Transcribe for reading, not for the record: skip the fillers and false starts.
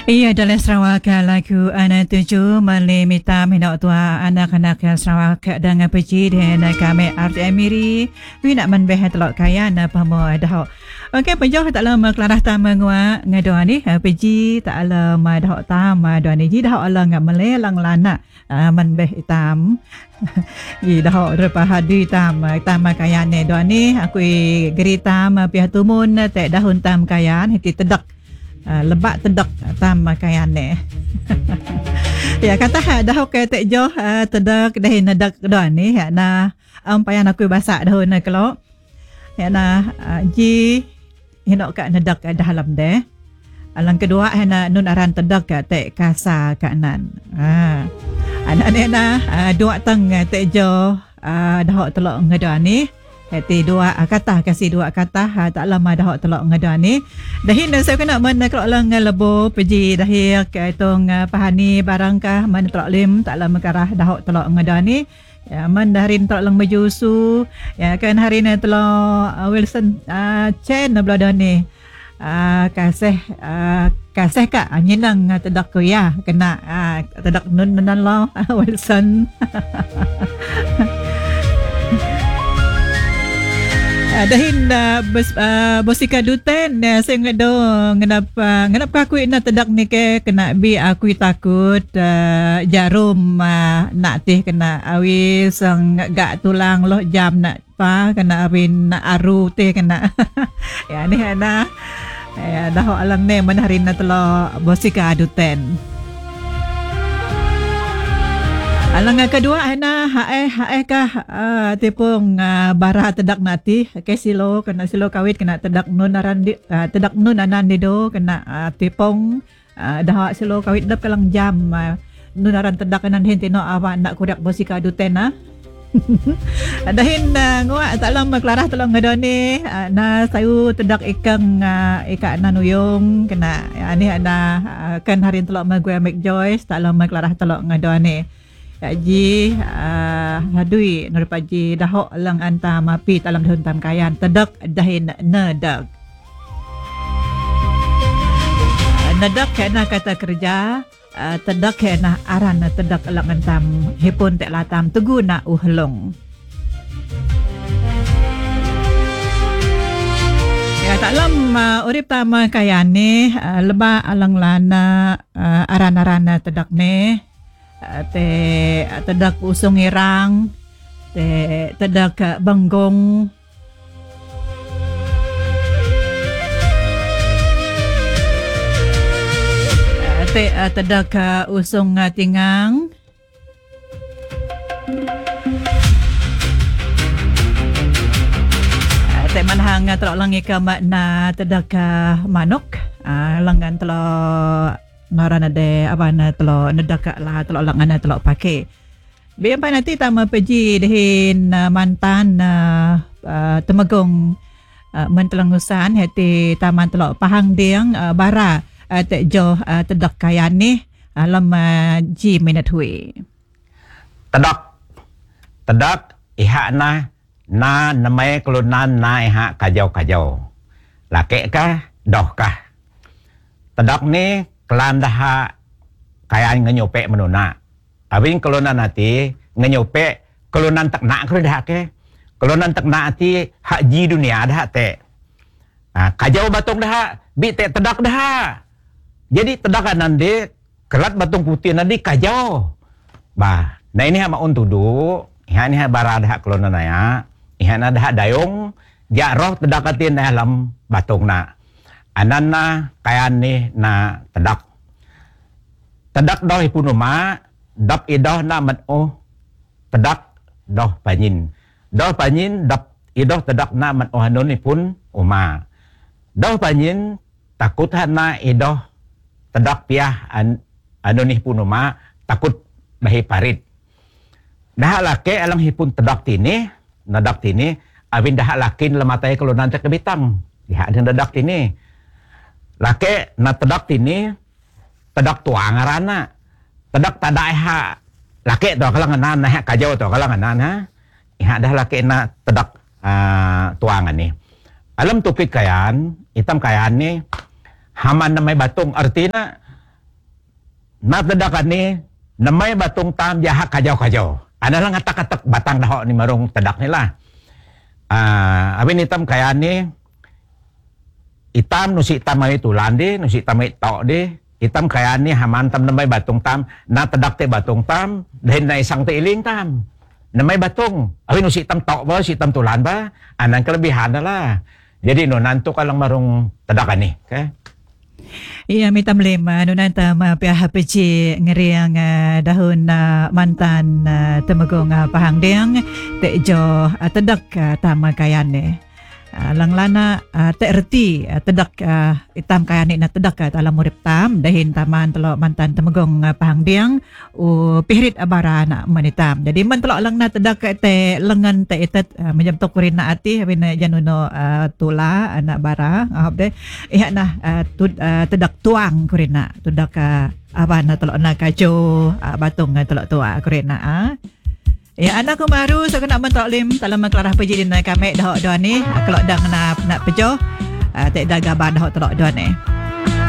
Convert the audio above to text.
Iya, dalam Sarawak lagu anak tuju melimita minat tua anak-anak Sarawak dengan peji dan kami RTM Miri wina menbeh telok kaya na pamo dah. Okey, penjauh tak lama kelarah tam ngwa ngadoa ni peji tak lama dah tam doa ni ji dah Allah ngam melelang lana menbeh hitam. Ji dah repa hadi tam kaya ni doa ni aku geritam pihak tumun tak dahun tam kayaan hiti tedak lebak tedak tam makayane. Ya kata dah ke tek jo tedak dah nedak doa ni ya na payan aku basak dah na kalau ya na ji hinok ka nedak dalam deh. Alang kedua na nun aran tedak ka tek kasa kanan. Anak ni na dua tang tek jo dah telok ngadoa ni. Hati dua kata kasih dua kata tak lama dah telok ngadoa ni. Dahin saya kena men kalau lang lebo pergi dahir ke tong pahani barangkah men telok lim tak lama karah dah telok ngadoa ni. Ya men darin telok lang majusu ya kan hari ni telok Wilson Chen belah ni. Kasih kak nyenang tedak ko ya kena tedak nun lo Wilson. Dahin bosika duten saya ngado ngenap aku nak tedak ni ke kena bi aku takut jarum nak teh kena awi sang gak tulang loh jam nak pa kena awin nak aru teh kena ya ni ana ya dah alam ni menarin na telo bosika duten. Alang kedua ana hae kah tepung bara tedak nati ke silo kena silo kawit kena tedak nun aran di tedak nun anan di do kena tepung dah silo kawit dap kalang jam nun aran tedak anan hentino awa nak kurak bosika dutena. Dahin ngwa tak lama kelarah tolong ngadoni na sayu tedak ikang ika nanuyong kena ani ana kan hari telok magwe make joyce tak lama kelarah telok ngadoni. Ji hadui nur paji dahok lang anta mapi talang dahun tam kayan tedak dahin nedak kena kata kerja tedak kena aran tedak lang antam hipun tek latam tegu na uhlong ya tak lama urip tama kayan ni leba alang lana aran-aran tedak ni te tedak usong irang te tedak banggong te tedak usong tingang te manhang telok langi ka na tedak manok langan telok narana de abana telo nedaka lah telo langana telo pakai. Biar nanti tama pergi dehin mantan temagong mentelangusan hati taman telo pahang diang bara tek jo tedak kayan ni alam ji minat hui. Tedak ihak na namai kelunan na ihak kajau laki kah doh kah. Tedak ni kelan dah kayaan ngenyopek menuna. Abin kelunan nanti ngenyopek kelunan tak nak ke dah ke. Kelunan tak nak ti hak ji dunia dah te. Kajau batung dah bi te tedak dah. Jadi tedak nanti kelat batung putih nanti kajau. Bah, nah ini hak maun tudu, ini hak bara dah kelunan ya. Ini dah dayung, dia roh tedak atin dalam batung na. Anan na kayan ni na tedak doh ipunuma dap idoh na mano tedak doh panyin dap idoh tedak na mano hanon ipun uma doh panyin takut hana idoh tedak piah anon ipun uma takut bahi parit dah lake alang hipun tedak tini nadak tini awin dah lakin lematai kelunan cak kebitang lihat dengan tedak tini lake na tedak tini tedak tuang arana tedak tada ha lake to kalangan na kajau to kalangan ha iha dah lake na tedak tuangan ni alam tupit kayan hitam kayan ni haman na may batung artina na tedak ni namay batong tam jaha kajau-kajau. Analang atak-atak batang dahok ni marong tedak ni lah. Abin hitam kaya ni hitam nusi hitam ay tulan di, nusi hitam ay tok di. Hitam kaya ni hamantam namay batong tam, na tedak te batong tam, dahil na isang te iling tam. Namay batong. Abin nusi hitam tok ba, si hitam tulan ba? Anang kelebihan na lah. Jadi no, nanto ka lang marong tedakan ni. Okay? Iya mitam lema nunanta pihak peci ngeriang dahun mantan temegong pahangdeng tejo tedak tama kayane langlana terti tedak itam kayane na tedak dalam urip tam dahin taman telok mantan temegong pahangdeng pirit abara na manitam jadi man telok lang na tedak te lengan te itet menjam tokurin na ati bina januno tula anak bara de iya nah tedak tuang kurina tedak apa na telok na kajo batung telok tua kurina ya anak kumaru sa kana man tok lim dalam kelarah pejidin kami dah doa ni kalau dah nak pejo tak ada gabar dah telok doa ni